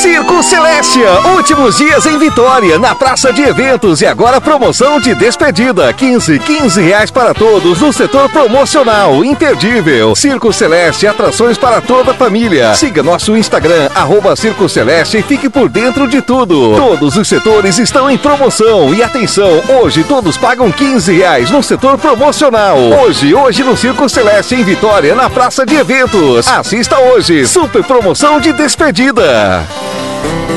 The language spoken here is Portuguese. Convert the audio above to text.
Circo Celestia, últimos dias em Vitória, na praça de eventos, e agora promoção de despedida, 15 reais para todos no setor promocional, imperdível. Circo Celeste, atrações para toda a família. Siga nosso Instagram, @Circo Celeste, e fique por dentro de tudo. Todos os setores estão em promoção e atenção, hoje todos pagam 15 reais no setor promocional. Hoje no Circo Celeste em Vitória, na praça de eventos. Assista hoje, super promoção de despedida.